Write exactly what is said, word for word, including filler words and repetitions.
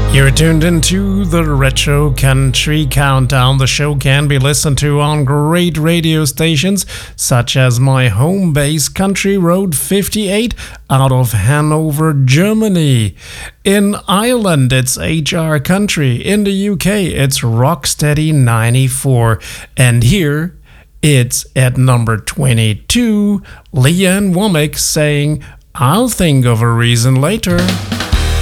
You're tuned into the Retro Country Countdown. The show can be listened to on great radio stations such as my home base, Country Road fifty-eight, out of Hanover, Germany. In Ireland, it's H R Country. In the U K, it's Rocksteady ninety-four. And here, it's at number twenty-two, Lee Ann Womack saying, "I'll think of a reason later."